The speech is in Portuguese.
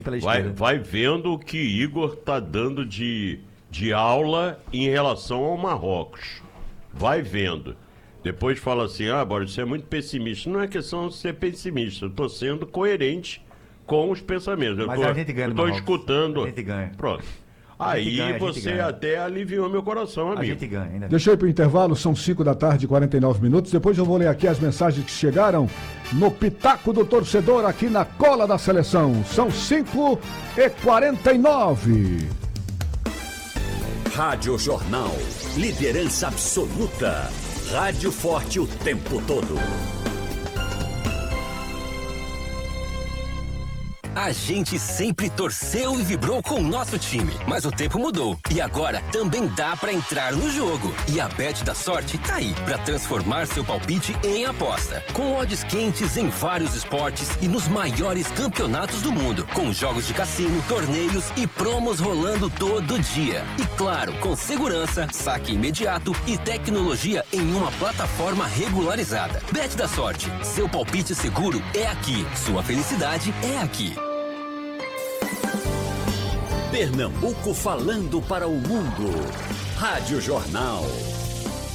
Vai vendo o que Igor tá dando de aula em relação ao Marrocos. Vai vendo. Depois fala assim, Boris, você é muito pessimista. Não é questão de ser pessimista, eu tô sendo coerente com os pensamentos. Mas a gente ganha, eu tô escutando. A gente ganha. Pronto. Aí você até aliviou meu coração, amigo. A gente ganha ainda. Deixa eu ir pro intervalo, são 5h49. Depois eu vou ler aqui as mensagens que chegaram no Pitaco do Torcedor aqui na Cola da Seleção. São 5h49. Rádio Jornal. Liderança absoluta. Rádio forte o tempo todo. A gente sempre torceu e vibrou com o nosso time, mas o tempo mudou e agora também dá pra entrar no jogo. E a Bet da Sorte tá aí pra transformar seu palpite em aposta. Com odds quentes em vários esportes e nos maiores campeonatos do mundo, com jogos de cassino, torneios e promos rolando todo dia. E claro, com segurança, saque imediato e tecnologia em uma plataforma regularizada. Bet da Sorte, seu palpite seguro é aqui, sua felicidade é aqui. Pernambuco falando para o mundo. Rádio Jornal.